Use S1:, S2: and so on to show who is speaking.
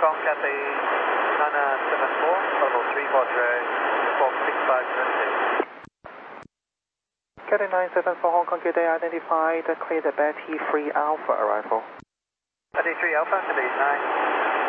S1: Kong, Cathay 974, level 340, 465
S2: Cathay 974 Hong Kong, Cathay identified, cleared at Betty 3 Alpha arrival.
S1: Cathay 3 Alpha, Cathay 9.